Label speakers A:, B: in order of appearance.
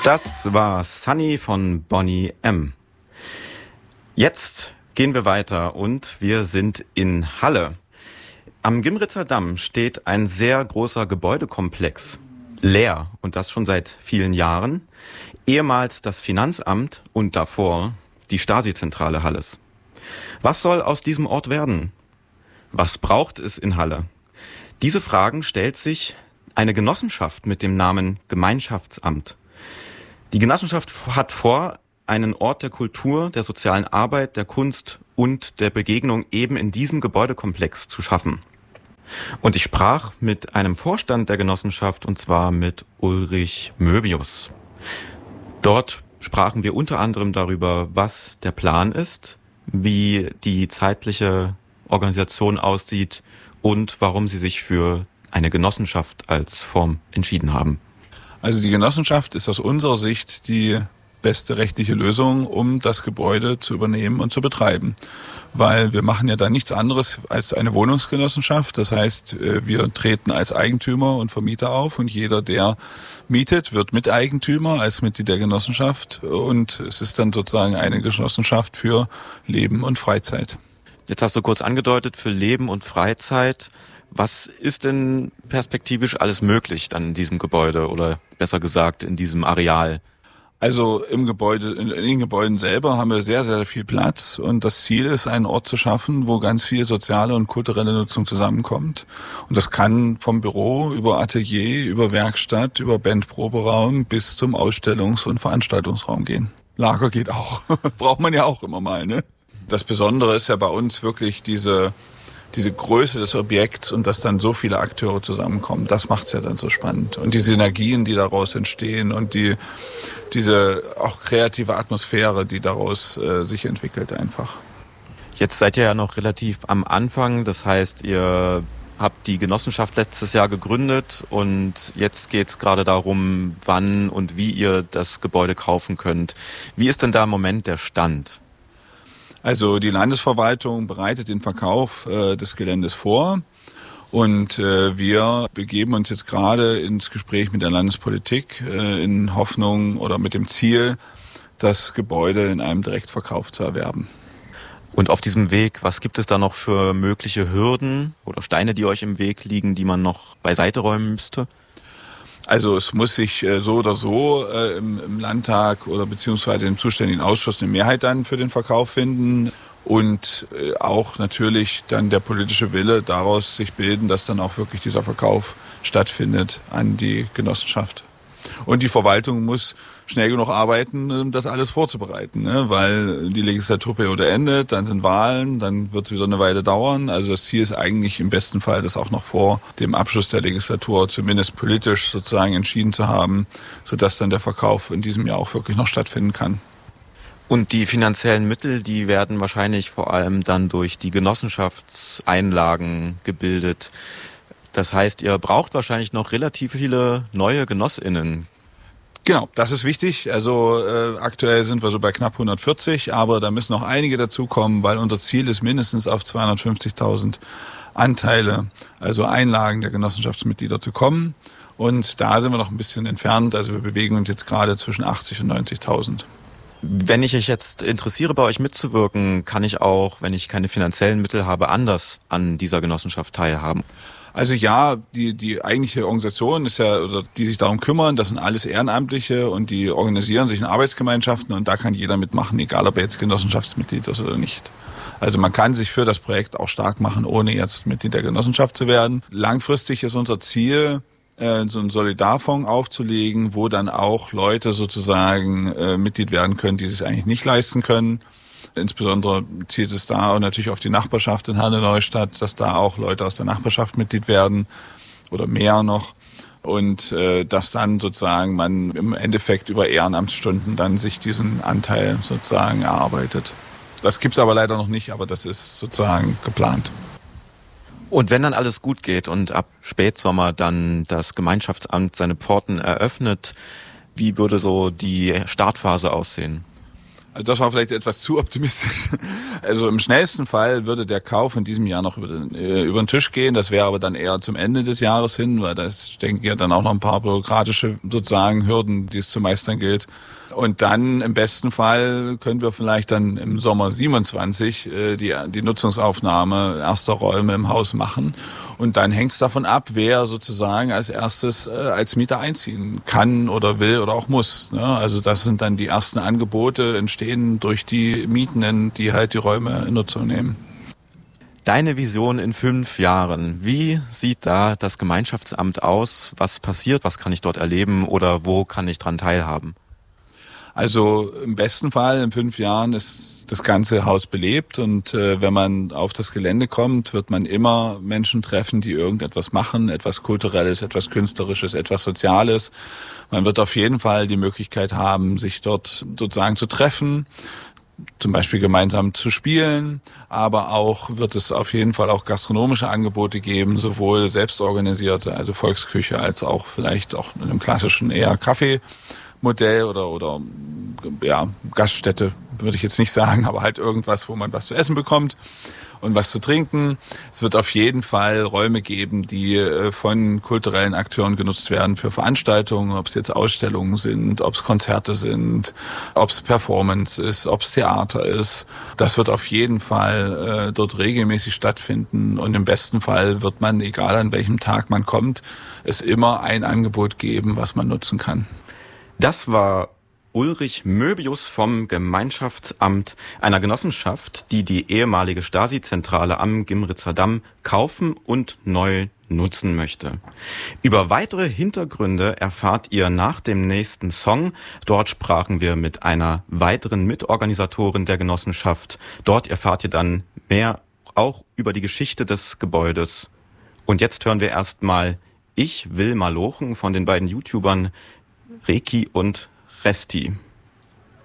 A: Das war Sunny von Boney M. Jetzt gehen wir weiter und wir sind in Halle. Am Gimritzer Damm steht ein sehr großer Gebäudekomplex, leer und das schon seit vielen Jahren. Ehemals das Finanzamt und davor die Stasi-Zentrale Halles. Was soll aus diesem Ort werden? Was braucht es in Halle? Diese Fragen stellt sich eine Genossenschaft mit dem Namen Gemeinschaftsamt. Die Genossenschaft hat vor, einen Ort der Kultur, der sozialen Arbeit, der Kunst und der Begegnung eben in diesem Gebäudekomplex zu schaffen. Und ich sprach mit einem Vorstand der Genossenschaft, und zwar mit Ulrich Möbius. Dort sprachen wir unter anderem darüber, was der Plan ist, wie die zeitliche Organisation aussieht und warum sie sich für eine Genossenschaft als Form entschieden haben.
B: Also die Genossenschaft ist aus unserer Sicht die beste rechtliche Lösung, um das Gebäude zu übernehmen und zu betreiben. Weil wir machen ja da nichts anderes als eine Wohnungsgenossenschaft. Das heißt, wir treten als Eigentümer und Vermieter auf und jeder, der mietet, wird Miteigentümer als Mitglied der Genossenschaft und es ist dann sozusagen eine Genossenschaft für Leben und Freizeit.
A: Jetzt hast du kurz angedeutet, für Leben und Freizeit. Was ist denn perspektivisch alles möglich dann in diesem Gebäude oder besser gesagt in diesem Areal?
B: Also im Gebäude, in den Gebäuden selber haben wir sehr, sehr viel Platz und das Ziel ist, einen Ort zu schaffen, wo ganz viel soziale und kulturelle Nutzung zusammenkommt. Und das kann vom Büro über Atelier, über Werkstatt, über Bandproberaum bis zum Ausstellungs- und Veranstaltungsraum gehen. Lager geht auch. Braucht man ja auch immer mal, ne? Das Besondere ist ja bei uns wirklich diese Größe des Objekts und dass dann so viele Akteure zusammenkommen, das macht's ja dann so spannend. Und die Synergien, die daraus entstehen und diese auch kreative Atmosphäre, die daraus sich entwickelt einfach.
A: Jetzt seid ihr ja noch relativ am Anfang, das heißt, ihr habt die Genossenschaft letztes Jahr gegründet und jetzt geht's gerade darum, wann und wie ihr das Gebäude kaufen könnt. Wie ist denn da im Moment der Stand?
B: Also die Landesverwaltung bereitet den Verkauf des Geländes vor und wir begeben uns jetzt gerade ins Gespräch mit der Landespolitik in Hoffnung oder mit dem Ziel, das Gebäude in einem Direktverkauf zu erwerben.
A: Und auf diesem Weg, was gibt es da noch für mögliche Hürden oder Steine, die euch im Weg liegen, die man noch beiseite räumen müsste?
B: Also es muss sich so oder so im Landtag oder beziehungsweise im zuständigen Ausschuss eine Mehrheit dann für den Verkauf finden und auch natürlich dann der politische Wille daraus sich bilden, dass dann auch wirklich dieser Verkauf stattfindet an die Genossenschaft. Und die Verwaltung muss schnell genug arbeiten, um das alles vorzubereiten, ne? Weil die Legislaturperiode endet, dann sind Wahlen, dann wird es wieder eine Weile dauern. Also das Ziel ist eigentlich im besten Fall, das auch noch vor dem Abschluss der Legislatur zumindest politisch sozusagen entschieden zu haben, sodass dann der Verkauf in diesem Jahr auch wirklich noch stattfinden kann.
A: Und die finanziellen Mittel, die werden wahrscheinlich vor allem dann durch die Genossenschaftseinlagen gebildet. Das heißt, ihr braucht wahrscheinlich noch relativ viele neue GenossInnen.
B: Genau, das ist wichtig. Also aktuell sind wir so bei knapp 140, aber da müssen noch einige dazukommen, weil unser Ziel ist mindestens auf 250.000 Anteile, also Einlagen der Genossenschaftsmitglieder zu kommen. Und da sind wir noch ein bisschen entfernt. Also wir bewegen uns jetzt gerade zwischen 80.000 und 90.000.
A: Wenn ich mich jetzt interessiere, bei euch mitzuwirken, kann ich auch, wenn ich keine finanziellen Mittel habe, anders an dieser Genossenschaft teilhaben?
B: Also ja, die eigentliche Organisation ist ja, oder die sich darum kümmern, das sind alles Ehrenamtliche und die organisieren sich in Arbeitsgemeinschaften und da kann jeder mitmachen, egal ob er jetzt Genossenschaftsmitglied ist oder nicht. Also man kann sich für das Projekt auch stark machen, ohne jetzt Mitglied der Genossenschaft zu werden. Langfristig ist unser Ziel, so einen Solidarfonds aufzulegen, wo dann auch Leute sozusagen Mitglied werden können, die sich eigentlich nicht leisten können. Insbesondere zielt es da und natürlich auf die Nachbarschaft in Halle-Neustadt, dass da auch Leute aus der Nachbarschaft Mitglied werden oder mehr noch. Und dass dann sozusagen man im Endeffekt über Ehrenamtsstunden dann sich diesen Anteil sozusagen erarbeitet. Das gibt's aber leider noch nicht, aber das ist sozusagen geplant.
A: Und wenn dann alles gut geht und ab Spätsommer dann das Gemeinschaftsamt seine Pforten eröffnet, wie würde so die Startphase aussehen?
B: Also das war vielleicht etwas zu optimistisch. Also im schnellsten Fall würde der Kauf in diesem Jahr noch über den Tisch gehen. Das wäre aber dann eher zum Ende des Jahres hin, weil da ist, ich denke, ja dann auch noch ein paar bürokratische sozusagen Hürden, die es zu meistern gilt. Und dann im besten Fall können wir vielleicht dann im Sommer 27 die Nutzungsaufnahme erster Räume im Haus machen. Und dann hängt es davon ab, wer sozusagen als erstes als Mieter einziehen kann oder will oder auch muss. Ne? Also das sind dann die ersten Angebote, entstehen durch die Mietenden, die halt die Räume in Nutzung nehmen.
A: Deine Vision in 5 Jahren, wie sieht da das Gemeinschaftsamt aus? Was passiert? Was kann ich dort erleben oder wo kann ich dran teilhaben?
B: Also im besten Fall in 5 Jahren ist das ganze Haus belebt und wenn man auf das Gelände kommt, wird man immer Menschen treffen, die irgendetwas machen, etwas Kulturelles, etwas Künstlerisches, etwas Soziales. Man wird auf jeden Fall die Möglichkeit haben, sich dort sozusagen zu treffen, zum Beispiel gemeinsam zu spielen, aber auch wird es auf jeden Fall auch gastronomische Angebote geben, sowohl selbstorganisierte, also Volksküche, als auch vielleicht auch in einem klassischen eher Kaffeemodell oder ja, Gaststätte würde ich jetzt nicht sagen, aber halt irgendwas, wo man was zu essen bekommt und was zu trinken. Es wird auf jeden Fall Räume geben, die von kulturellen Akteuren genutzt werden für Veranstaltungen, ob es jetzt Ausstellungen sind, ob es Konzerte sind, ob es Performance ist, ob es Theater ist. Das wird auf jeden Fall dort regelmäßig stattfinden und im besten Fall wird man, egal an welchem Tag man kommt, es immer ein Angebot geben, was man nutzen kann.
A: Das war Ulrich Möbius vom Gemeinschaftsamt einer Genossenschaft, die die ehemalige Stasi-Zentrale am Gimritzer Damm kaufen und neu nutzen möchte. Über weitere Hintergründe erfahrt ihr nach dem nächsten Song. Dort sprachen wir mit einer weiteren Mitorganisatorin der Genossenschaft. Dort erfahrt ihr dann mehr auch über die Geschichte des Gebäudes. Und jetzt hören wir erstmal Ich will Malochen von den beiden YouTubern Reki und Resti.